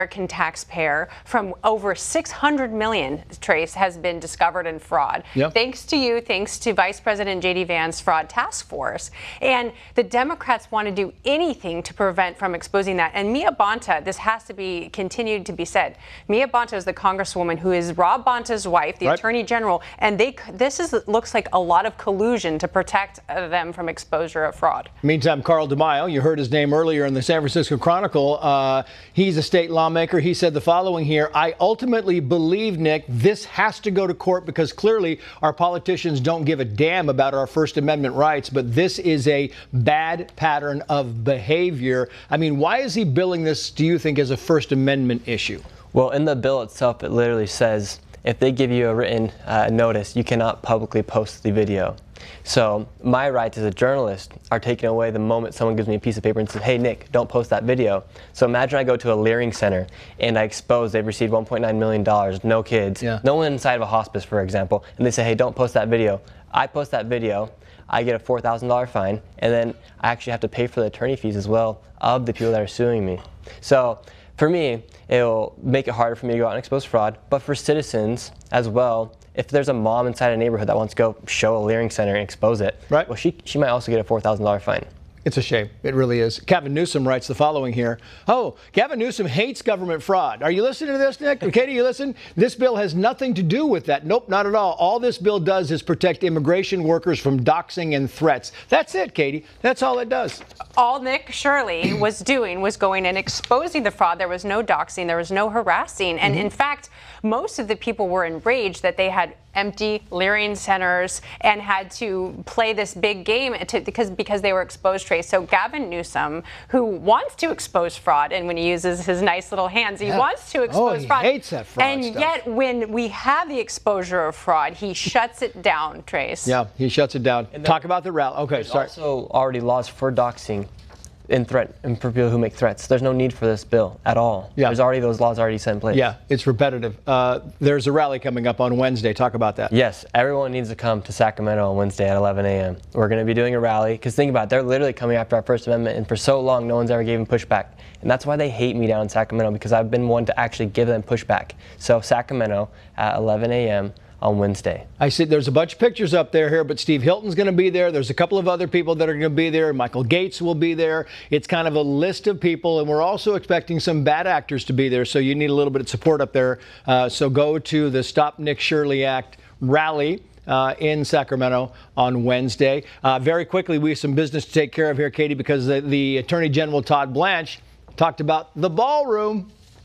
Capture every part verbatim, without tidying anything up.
American taxpayer from over six hundred million, Trace, has been discovered in fraud. Yep. Thanks to you, thanks to Vice President J D Vance fraud task force. And the Democrats want to do anything to prevent from exposing that. And Mia Bonta, this has to be continued to be said. Mia Bonta is the congresswoman who is Rob Bonta's wife, the right. attorney general, and they this is looks like a lot of collusion to protect uh, them from exposure of fraud. Meantime, Carl DeMaio, you heard his name earlier in the San Francisco Chronicle. Uh, he's a state lawmaker. He said the following here: I ultimately believe, Nick, this has to go to court because clearly our politicians don't give a damn about our First Amendment rights, but this is a bad pattern of behavior. I mean, why is he billing this, do you think, as a First Amendment issue? Well, in the bill itself, it literally says if they give you a written uh, notice, you cannot publicly post the video. So my rights as a journalist are taken away the moment someone gives me a piece of paper and says, hey, Nick, don't post that video. So imagine I go to a Leering Center and I expose they've received one point nine million dollars, no kids, yeah. no one inside of a hospice, for example, and they say, hey, don't post that video. I post that video, I get a four thousand dollar fine, and then I actually have to pay for the attorney fees as well of the people that are suing me. So for me, it'll make it harder for me to go out and expose fraud, but for citizens as well, if there's a mom inside a neighborhood that wants to go show a Leering Center and expose it, right. well, she, she might also get a four thousand dollar fine. It's a shame. It really is. Gavin Newsom writes the following here. Oh, Gavin Newsom hates government fraud. Are you listening to this, Nick? Katie, you listen? This bill has nothing to do with that. Nope, not at all. All this bill does is protect immigration workers from doxing and threats. That's it, Katie. That's all it does. All Nick Shirley was doing was going and exposing the fraud. There was no doxing. There was no harassing. And mm-hmm. in fact, most of the people were enraged that they had empty Leering Centers and had to play this big game to, because because they were exposed, Trace. So Gavin Newsom, who wants to expose fraud, and when he uses his nice little hands, he yeah. wants to expose oh, he fraud. hates that fraud And stuff. yet, when we have the exposure of fraud, he shuts it down, Trace. Yeah, he shuts it down. And Talk about the rally. Okay, there's sorry. also already laws for doxing in threat and for people who make threats. There's no need for this bill at all. Yeah. There's already those laws already set in place. Yeah, it's repetitive. Uh, there's a rally coming up on Wednesday. Talk about that. Yes, everyone needs to come to Sacramento on Wednesday at eleven a m We're going to be doing a rally because think about it, they're literally coming after our First Amendment, and for so long no one's ever given pushback. And that's why they hate me down in Sacramento, because I've been one to actually give them pushback. So Sacramento at eleven a m on Wednesday. I see there's a bunch of pictures up there here, but Steve Hilton's going to be there. There's a couple of other people that are going to be there. Michael Gates will be there. It's kind of a list of people, and we're also expecting some bad actors to be there, so you need a little bit of support up there. Uh, so go to the Stop Nick Shirley Act rally Uh, in Sacramento on Wednesday. Uh, very quickly, we have some business to take care of here, Katie, because the, the Attorney General Todd Blanche talked about the ballroom.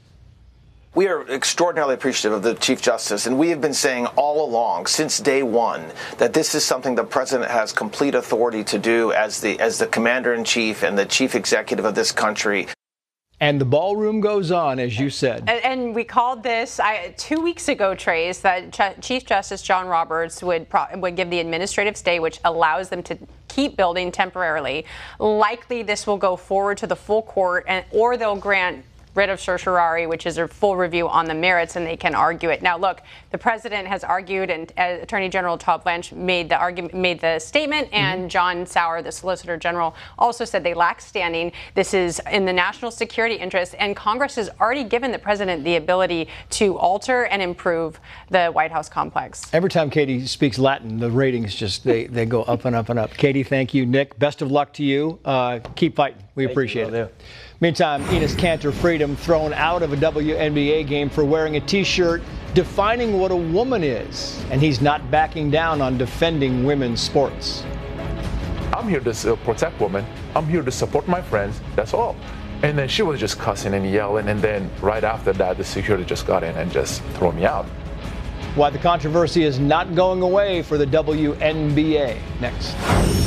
We are extraordinarily appreciative of the Chief Justice, and we have been saying all along, since day one, that this is something the President has complete authority to do as the as the Commander-in-Chief and the Chief Executive of this country. And the ballroom goes on, as you said. And, and we called this I, two weeks ago, Trace, that Ch- Chief Justice John Roberts would pro- would give the administrative stay, which allows them to keep building temporarily. Likely, this will go forward to the full court, and or they'll grant writ of certiorari, which is a full review on the merits, and they can argue it. Now, look, the president has argued, and uh, Attorney General Todd Blanche made the argument, made the statement, and mm-hmm. John Sauer, the Solicitor General, also said they lack standing. This is in the national security interest, and Congress has already given the president the ability to alter and improve the White House complex. Every time Katie speaks Latin, the ratings just they they go up and up and up. Katie, thank you. Nick, best of luck to you. Uh, keep fighting. We thank appreciate you, it. Meantime, Enes Kanter Freedom thrown out of a W N B A game for wearing a T-shirt defining what a woman is, and he's not backing down on defending women's sports. I'm here to protect women. I'm here to support my friends. That's all. And then she was just cussing and yelling, and then right after that, the security just got in and just threw me out. Why the controversy is not going away for the W N B A. Next.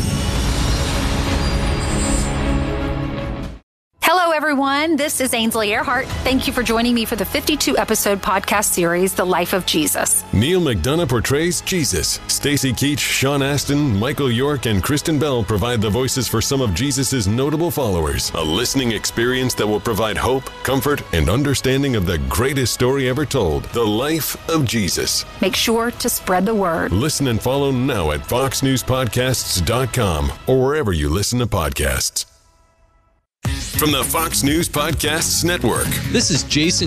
Hello, everyone. This is Ainsley Earhart. Thank you for joining me for the fifty-two episode podcast series, The Life of Jesus. Neil McDonough portrays Jesus. Stacy Keach, Sean Astin, Michael York, and Kristen Bell provide the voices for some of Jesus' notable followers. A listening experience that will provide hope, comfort, and understanding of the greatest story ever told, The Life of Jesus. Make sure to spread the word. Listen and follow now at fox news podcasts dot com or wherever you listen to podcasts. from the Fox News Podcasts Network. This is Jason